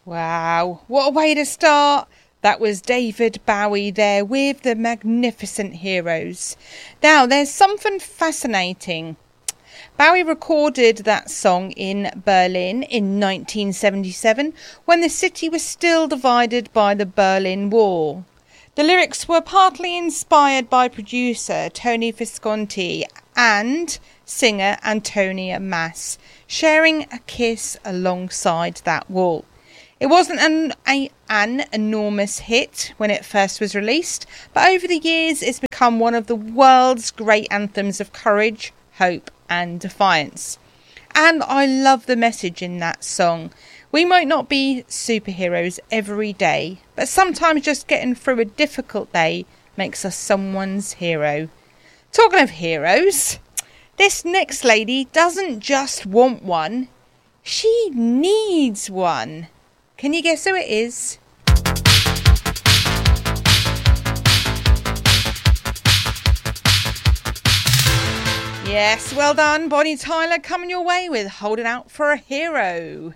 Wow, what a way to start. That was David Bowie there with the Magnificent Heroes. Now, there's something fascinating. Bowie recorded that song in Berlin in 1977 when the city was still divided by the Berlin Wall. The lyrics were partly inspired by producer Tony Visconti and singer Antonia Maas sharing a kiss alongside that wall. It wasn't an enormous hit when it first was released, but over the years it's become one of the world's great anthems of courage, hope and defiance. And I love the message in that song. We might not be superheroes every day, but sometimes just getting through a difficult day makes us someone's hero. Talking of heroes, this next lady doesn't just want one, she needs one. Can you guess who it is? Yes, well done, Bonnie Tyler, coming your way with Holding Out for a Hero.